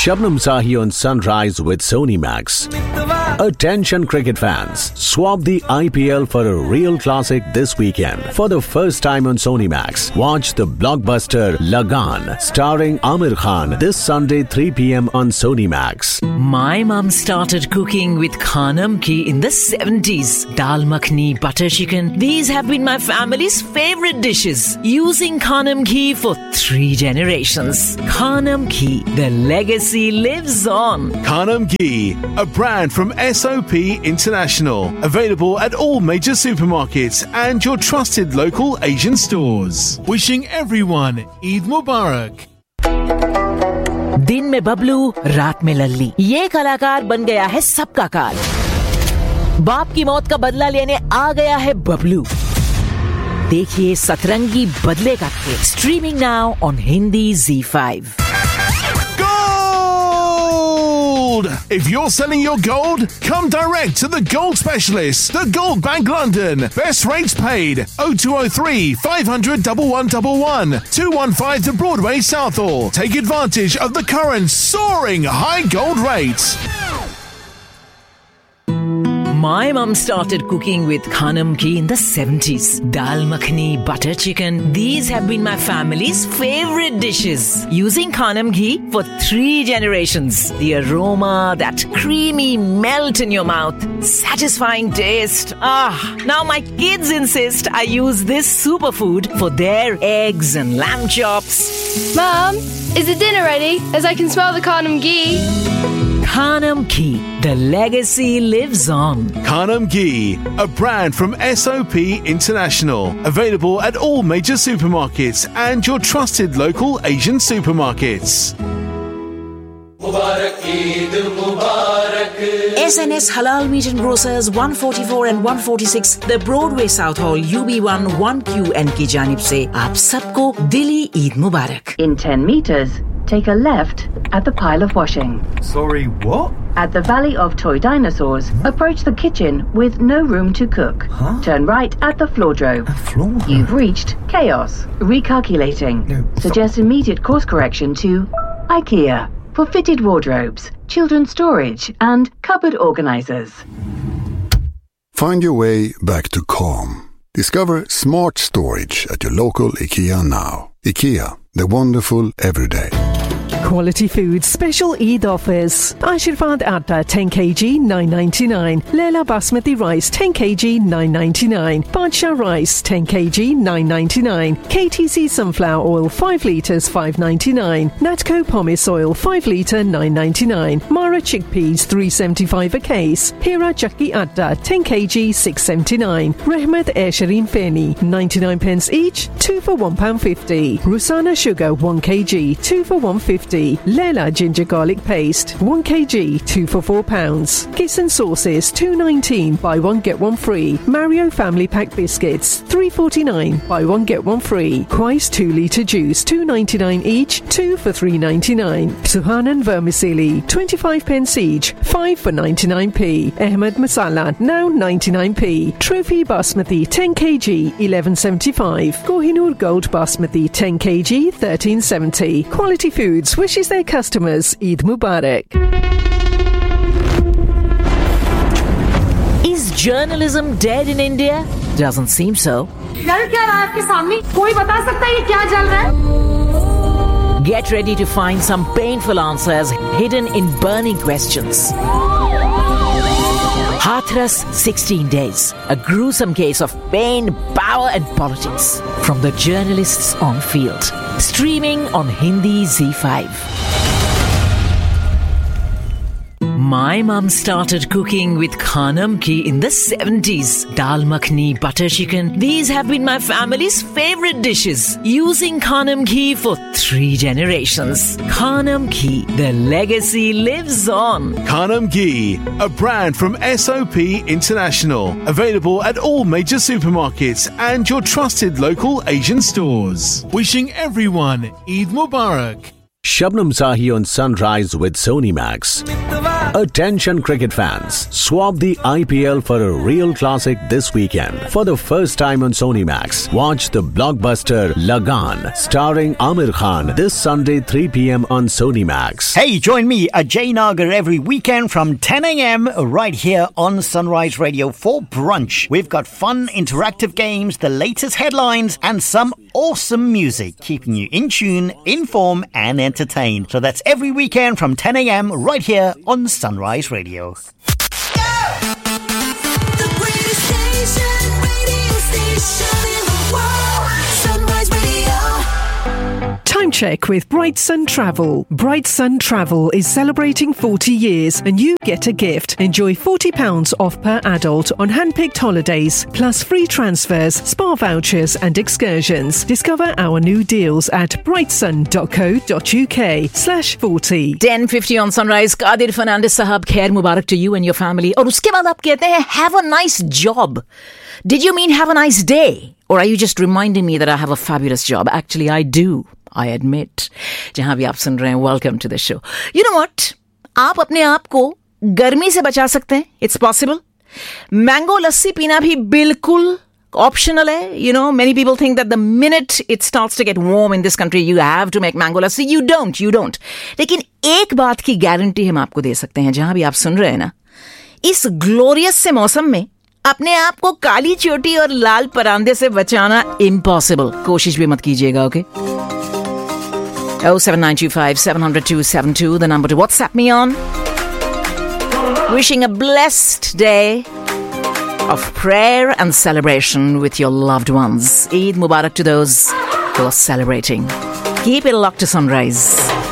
Shabnam Sahi on Sunrise with Sony Max. Attention cricket fans, swap the IPL for a real classic this weekend. For the first time on Sony Max, watch the blockbuster Lagan starring Amir Khan this Sunday 3 p.m. on Sony Max. My mum started cooking with Khanam Ghee in the 70s. Dal makhni, butter chicken, these have been my family's favorite dishes. Using Khanam Ghee for 3 generations. Khanam Ghee, the legacy lives on. Khanam Ghee, a brand from SOP International. Available at all major supermarkets and your trusted local Asian stores. Wishing everyone Eid Mubarak. दिन में बबलू, रात में लल्ली, ये कलाकार बन गया है सबका काल। बाप की मौत का बदला लेने आ गया है बबलू। देखिए सतरंगी बदले का खेल। Streaming now on Hindi Z5। If you're selling your gold, come direct to the Gold Specialist, the Gold Bank London. Best rates paid. 0203 500 1111 215 to Broadway Southall. Take advantage of the current soaring high gold rates. My mum started cooking with Khanam Ghee in the 70s. Dal makhni, butter chicken, these have been my family's favorite dishes. Using Khanam Ghee for 3 generations. The aroma, that creamy melt in your mouth, satisfying taste. Now my kids insist I use this superfood for their eggs and lamb chops. Mum, is the dinner ready? As I can smell the Khanam Ghee. Khanam Ghee, the legacy lives on. Khanam Ghee, a brand from SOP International. Available at all major supermarkets and your trusted local Asian supermarkets. SNS Halal Meat and Grocers 144 and 146 The Broadway South Hall UB1 1QN की जानिब से आप सबको दिली ईद मुबारक। In 10 meters, take a left at the pile of washing. Sorry, what? At the Valley of Toy Dinosaurs, approach the kitchen with no room to cook. Huh? Turn right at the floordrome. Floor? You've reached chaos. Recalculating. No, Suggest immediate course correction to IKEA for fitted wardrobes, children's storage and cupboard organizers. Find your way back to calm. Discover smart storage at your local IKEA now. IKEA, the wonderful everyday. Quality Foods special Eid offers. Ashirvad Atta 10 kg $9.99. Leela Basmati Rice 10 kg $9.99. Badsha Rice 10 kg $9.99. KTC Sunflower Oil 5 litres $5.99. Natco Pomace Oil 5 litre $9.99. Mara Chickpeas $3.75 a case. Hira Chakki Atta 10 kg $6.79. Rehmat Airshireen Feni 99 pence each, 2 for £1.50. Rusana Sugar 1 kg 2 for £1.50. Leila Ginger Garlic Paste 1 kg 2 for £4. Kissin Sauces $2.19 buy one get one free. Mario Family Pack Biscuits $3.49 buy one get one free. Quaise 2 litre Juice $2.99 each, 2 for £3.99. Suhanan Vermicelli 25 pence each, 5 for 99p. Ahmed Masala now 99p. Trophy Basmati 10 kg $11.75. Kohinoor Gold Basmati 10 kg $13.70. Quality Foods wishes their customers Eid Mubarak. Is journalism dead in India? Doesn't seem so. Get ready to find some painful answers hidden in burning questions. Hathras 16 Days, a gruesome case of pain, power and politics from the journalists on field. Streaming on Hindi Z5. My mum started cooking with Khanam Ghee in the 70s. Dal makhni, butter chicken, these have been my family's favorite dishes. Using Khanam Ghee for 3 generations. Khanam Ghee, the legacy lives on. Khanam Ghee, a brand from SOP International. Available at all major supermarkets and your trusted local Asian stores. Wishing everyone Eid Mubarak. Shabnam Sahi on Sunrise with Sony Max. Attention cricket fans, swap the IPL for a real classic this weekend. For the first time on Sony Max, watch the blockbuster Lagan, starring Amir Khan, this Sunday 3 p.m. on Sony Max. Hey, join me, Ajay Nagar, every weekend from 10 a.m. right here on Sunrise Radio for brunch. We've got fun, interactive games, the latest headlines, and some awesome music, keeping you in tune, informed, and entertained. So that's every weekend from 10 a.m. right here on Sunrise Radio. The greatest station, radio station in the world, Sunrise Radio. Time check with Bright Sun Travel. Bright Sun Travel is celebrating 40 years and you get a gift. Enjoy £40 off per adult on hand-picked holidays, plus free transfers, spa vouchers and excursions. Discover our new deals at brightsun.co.uk/40. 10:50 on Sunrise. Qadir Fernandez sahab, khair mubarak to you and your family. और उसके बाद आप कहते हैं have a nice job. Did you mean have a nice day? Or are you just reminding me that I have a fabulous job? Actually, I do. I admit. जहां भी आप सुन रहे हैं, welcome to the show. You know what? आप अपने आप को गर्मी से बचा सकते हैं. It's possible. Mango लस्सी पीना भी बिल्कुल optional है. You know, many people think that the minute it starts to get warm in this country, you have to make mango lassi. You don't. लेकिन एक बात की गारंटी हम आपको दे सकते हैं, जहां भी आप सुन रहे हैं ना, इस ग्लोरियस से मौसम में अपने आप को काली चोटी और लाल परांदे से बचाना impossible. कोशिश भी मत कीजिएगा, okay? 07925-700-272, the number to WhatsApp me on. Wishing a blessed day of prayer and celebration with your loved ones. Eid Mubarak to those who are celebrating. Keep it locked to Sunrise.